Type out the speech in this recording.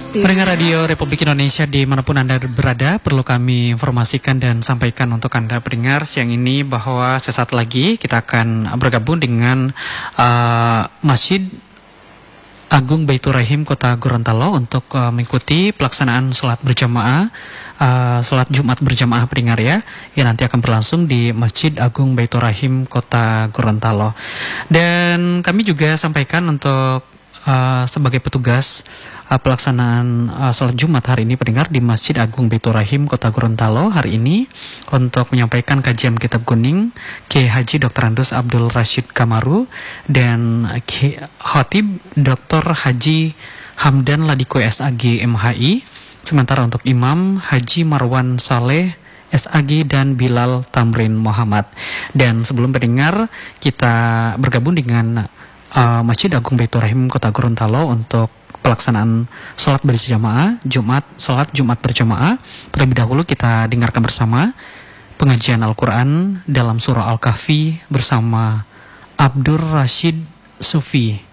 Pendengar Radio Republik Indonesia dimanapun Anda berada, perlu kami informasikan dan sampaikan untuk Anda pendengar siang ini bahwa sesaat lagi kita akan bergabung dengan Masjid Agung Baitur Rahim Kota Gorontalo untuk mengikuti pelaksanaan sholat berjamaah, sholat Jumat berjamaah pendengar ya, yang nanti akan berlangsung di Masjid Agung Baitur Rahim Kota Gorontalo. Dan kami juga sampaikan untuk sebagai petugas pelaksanaan sholat Jumat hari ini pendengar di Masjid Agung Baitur Rahim Kota Gorontalo hari ini untuk menyampaikan kajian Kitab Kuning Kiai Haji Dr. Andus Abdul Rashid Kamaru dan Khotib Dr. Haji Hamdan Ladiko SAG MHI, sementara untuk Imam Haji Marwan Saleh SAG dan Bilal Tamrin Muhammad. Dan sebelum pendengar kita bergabung dengan Masjid Agung Baitur Rahim Kota Gorontalo untuk pelaksanaan sholat berjamaah sholat Jumat berjamaah, terlebih dahulu kita dengarkan bersama pengajian Al-Quran dalam surah Al-Kahfi bersama Abdur Rashid Sufi.